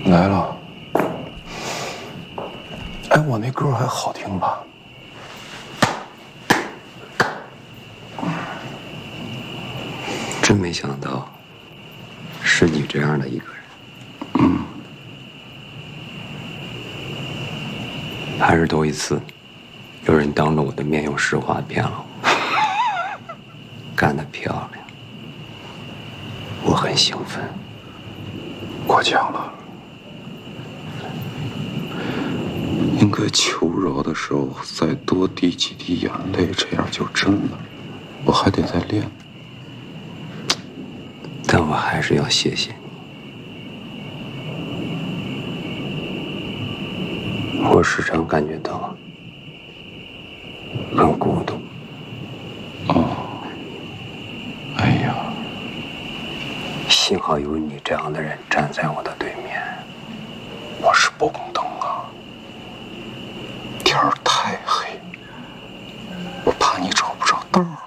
来了。哎，我那歌还好听吧？ 真没想到，是你这样的一个人。还是头一次，有人当着我的面用实话骗了我。干得漂亮，我很兴奋。 过奖了。应该求饶的时候再多滴几滴眼泪，这样就真了。我还得再练。 但我还是要谢谢你。我时常感觉到很孤独。 哦，哎呀， 幸好有你这样的人站在我的对面。 我是不公灯啊，天儿太黑，我怕你找不着道儿。